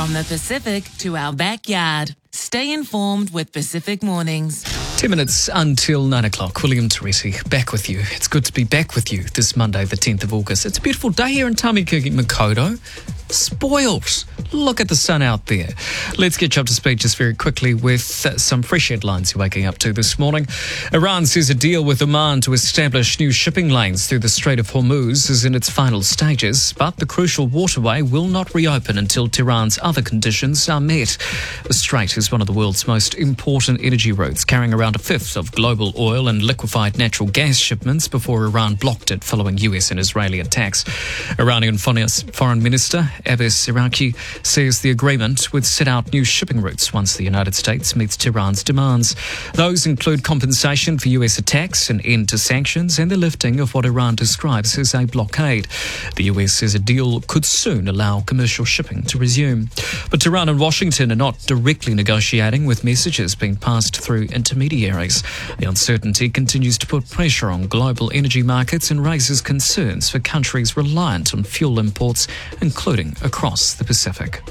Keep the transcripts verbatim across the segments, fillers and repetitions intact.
From the Pacific to our backyard. Stay informed with Pacific Mornings. Ten minutes until nine o'clock. William Teresi back with you. It's good to be back with you this Monday, the tenth of August. It's a beautiful day here in Tamaki Makaurau. Spoiled. Look at the sun out there. Let's get you up to speed just very quickly with uh, some fresh headlines you're waking up to this morning. Iran says a deal with Oman to establish new shipping lanes through the Strait of Hormuz is in its final stages, but the crucial waterway will not reopen until Tehran's other conditions are met. The strait is one of the world's most important energy routes, carrying around a fifth of global oil and liquefied natural gas shipments before Iran blocked it following U S and Israeli attacks. Iranian Foreign Minister Abbas Iraqi says the agreement would set out new shipping routes once the United States meets Tehran's demands. Those include compensation for U S attacks, an end to sanctions, and the lifting of what Iran describes as a blockade. The U S says a deal could soon allow commercial shipping to resume. But Tehran and Washington are not directly negotiating, with messages being passed through intermediaries. The uncertainty continues to put pressure on global energy markets and raises concerns for countries reliant on fuel imports, including across the Pacific.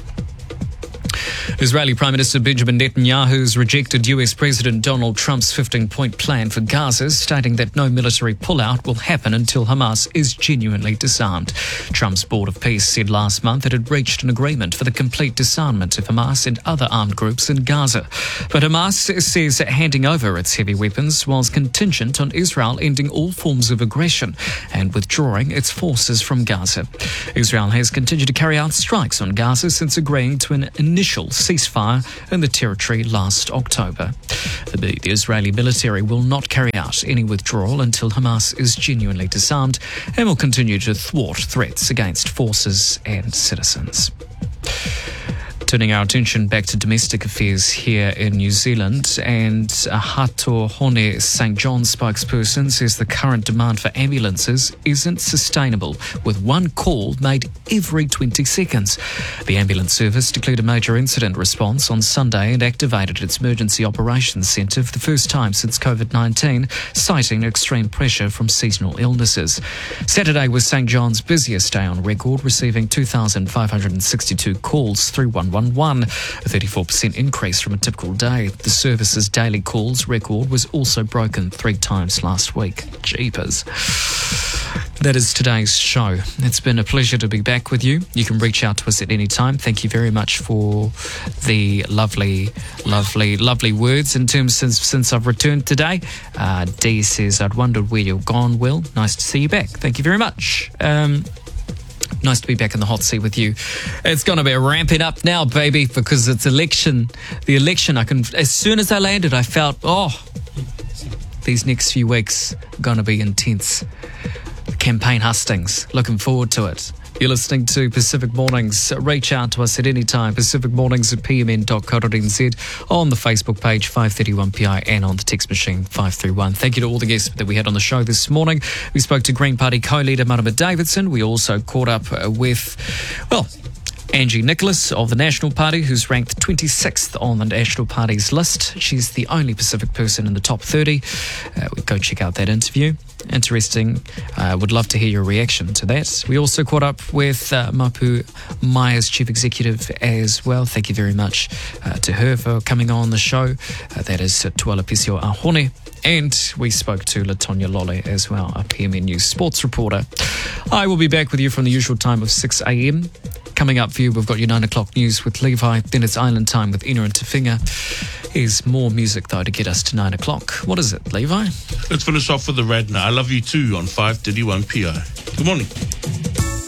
Israeli Prime Minister Benjamin Netanyahu has rejected U S President Donald Trump's fifteen-point plan for Gaza, stating that no military pullout will happen until Hamas is genuinely disarmed. Trump's Board of Peace said last month it had reached an agreement for the complete disarmament of Hamas and other armed groups in Gaza. But Hamas says that handing over its heavy weapons was contingent on Israel ending all forms of aggression and withdrawing its forces from Gaza. Israel has continued to carry out strikes on Gaza since agreeing to an initial ceasefire in the territory last October. The, the Israeli military will not carry out any withdrawal until Hamas is genuinely disarmed and will continue to thwart threats against forces and citizens. Turning our attention back to domestic affairs here in New Zealand, and a Hato Hone Saint John spokesperson says the current demand for ambulances isn't sustainable, with one call made every twenty seconds. The ambulance service declared a major incident response on Sunday and activated its emergency operations centre for the first time since COVID nineteen, citing extreme pressure from seasonal illnesses. Saturday was Saint John's busiest day on record, receiving two thousand five hundred sixty-two calls through one one one, a thirty-four percent increase from a typical day. The service's daily calls record was also broken three times last week. Jeepers. That is today's show. It's been a pleasure to be back with you. You can reach out to us at any time. Thank you very much for the lovely, lovely, lovely words in terms since since I've returned today. Uh, Dee says, I'd wondered where you're gone, Will. Nice to see you back. Thank you very much. Um, Nice to be back in the hot seat with you. It's going to be ramping up now, baby, because it's election. The election, I can. As soon as I landed, I felt, oh, these next few weeks are going to be intense. Campaign hustings. Looking forward to it. You're listening to Pacific Mornings. Reach out to us at any time. Pacific Mornings at p m n dot co dot n z, on the Facebook page five thirty-one P I and on the text machine five three one. Thank you to all the guests that we had on the show this morning. We spoke to Green Party co-leader Marama Davidson. We also caught up with, well, Angie Nicholas of the National Party, who's ranked twenty-sixth on the National Party's list. She's the only Pacific person in the top thirty. Uh, go check out that interview. Interesting. I uh, would love to hear your reaction to that. We also caught up with uh, Mapu Maya's chief executive as well. Thank you very much uh, to her for coming on the show. Uh, that is uh, Tuala Pisio Ahone. And we spoke to Latonya Lole as well, a P M N News sports reporter. I will be back with you from the usual time of six a.m. Coming up for you, we've got your nine o'clock news with Levi. Then it's Island Time with Ina and Tafinga. Here's more music, though, to get us to nine o'clock. What is it, Levi? Let's finish off with the Radna. I Love You Too on five thirty-one P I. Good morning.